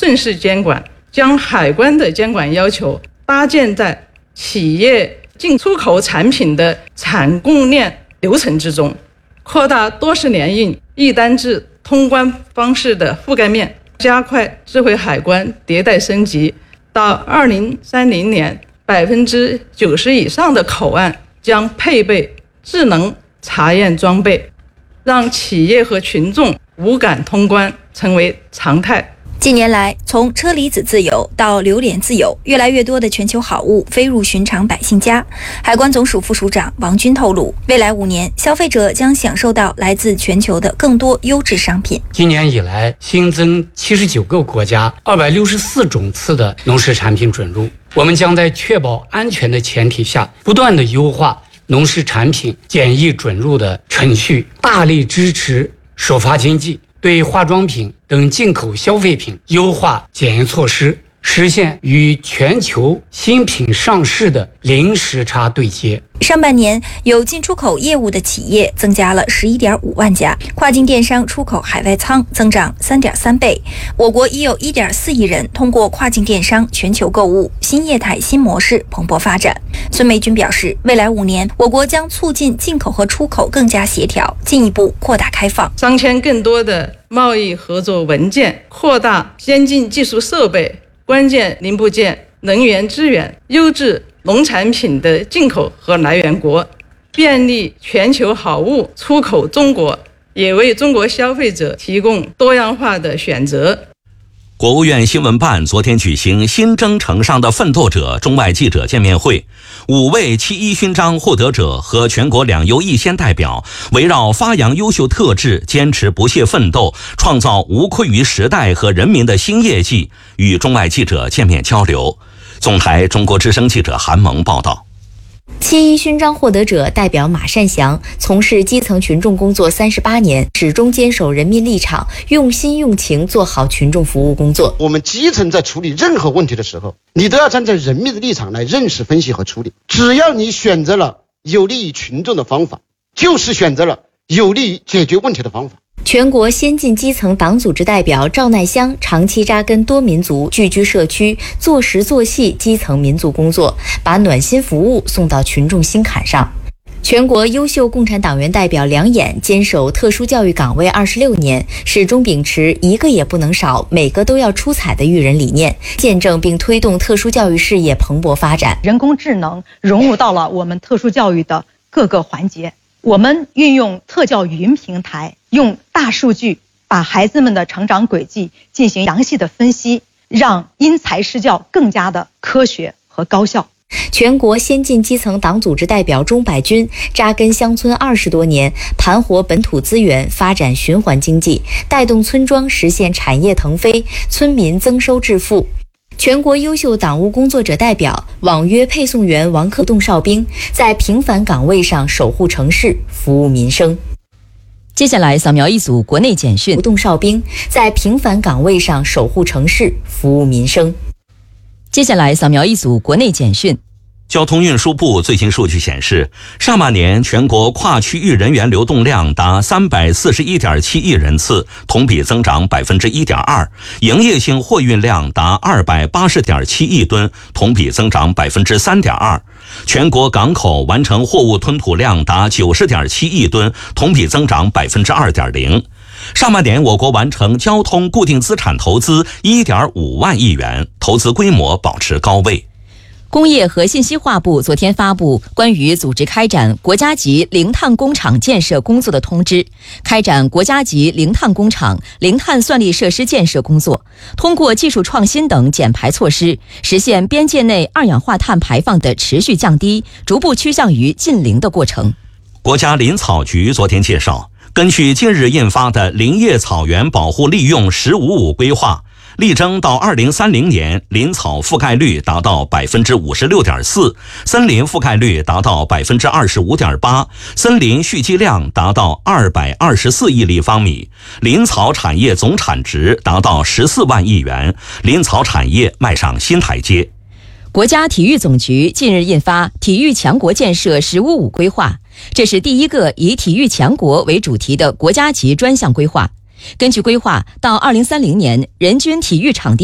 顺势监管，将海关的监管要求搭建在企业进出口产品的产供链流程之中，扩大多式联运、一单制通关方式的覆盖面，加快智慧海关迭代升级。到2030年，90%以上的口岸将配备智能查验装备，让企业和群众无感通关成为常态。 近年来，从车厘子自由到榴莲自由，越来越多的全球好物飞入寻常百姓家。海关总署副署长王军透露，未来5年，消费者将享受到来自全球的更多优质商品。 今年以来，新增79个国家264种次的农事产品准入。我们将在确保安全的前提下，不断地优化农事产品检疫准入的程序，大力支持首发经济，对化妆品等进口消费品优化检验措施，实现与全球新品上市的零时差对接。 上半年有进出口业务的企业增加了11.5万家，跨境电商出口海外仓增长3.3倍。我国已有1.4亿人通过跨境电商全球购物，新业态新模式蓬勃发展。孙梅军表示，未来5年，我国将促进进口和出口更加协调，进一步扩大开放， 商签更多的贸易合作文件，扩大先进技术设备、关键零部件、能源资源、优质农产品的进口和来源国，便利全球好物出口中国，也为中国消费者提供多样化的选择。 国务院新闻办昨天举行新征程上的奋斗者中外记者见面会，5位7·1勋章获得者和全国2优1先代表围绕发扬优秀特质、坚持不懈奋斗、创造无愧于时代和人民的新业绩，与中外记者见面交流。总台中国之声记者韩萌报道。 7·1勋章获得者代表马善祥从事基层群众工作38年，始终坚守人民立场，用心用情做好群众服务工作。 我们基层在处理任何问题的时候，你都要站在人民的立场来认识、分析和处理。只要你选择了有利于群众的方法，就是选择了有利于解决问题的方法。 全国先进基层党组织代表赵乃香长期扎根多民族，聚居社区，做实做细基层民族工作，把暖心服务送到群众心坎上。全国优秀共产党员代表梁衍坚守特殊教育岗位26年，始终秉持一个也不能少，每个都要出彩的育人理念，见证并推动特殊教育事业蓬勃发展。 人工智能融入到了我们特殊教育的各个环节，我们运用特教语音平台，用大数据把孩子们的成长轨迹进行详细的分析，让因材施教更加的科学和高效。 全国先进基层党组织代表钟百军扎根乡村20多年，盘活本土资源，发展循环经济，带动村庄实现产业腾飞，村民增收致富。全国优秀党务工作者代表网约配送员王克栋哨兵在平凡岗位上守护城市，服务民生。 接下来扫描一组国内简讯。 动哨兵在平凡岗位上守护城市，服务民生。 接下来扫描一组国内简讯。 交通运输部最新数据显示，上半年全国跨区域人员流动量达341.7亿人次，同比增长1.2%；营业性货运量达280.7亿吨，同比增长3.2%；全国港口完成货物吞吐量达90.7亿吨，同比增长2.0%。上半年，我国完成交通固定资产投资1.5万亿元，投资规模保持高位。 工业和信息化部昨天发布关于组织开展国家级零碳工厂建设工作的通知，开展国家级零碳工厂、零碳算力设施建设工作，通过技术创新等减排措施，实现边界内二氧化碳排放的持续降低，逐步趋向于近零的过程。 国家林草局昨天介绍，根据近日印发的林业草原保护利用“15-5”规划，力争到2030年，林草覆盖率达到56.4%，森林覆盖率达到25.8%，森林蓄积量达到224亿立方米，林草产业总产值达到14万亿元，林草产业迈上新台阶。 国家体育总局近日印发体育强国建设“15-5”规划，这是第一个以体育强国为主题的国家级专项规划。根据规划，到2030年，人均体育场地